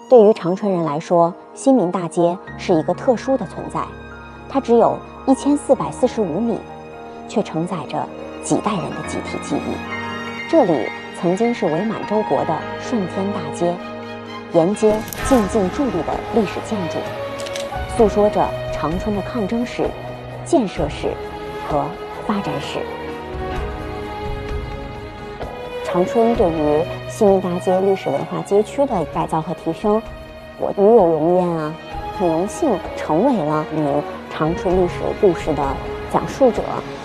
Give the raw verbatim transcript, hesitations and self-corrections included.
对于长春人来说，新民大街是一个特殊的存在，它只有一千四百四十五米，却承载着几代人的集体记忆。这里曾经是伪满洲国的顺天大街，沿街进进伫立的历史建筑，诉说着长春的抗争史、建设史和发展史。长春对于新民大街历史文化街区的改造和提升，我与有荣焉啊，很荣幸成为了与长春历史故事的讲述者，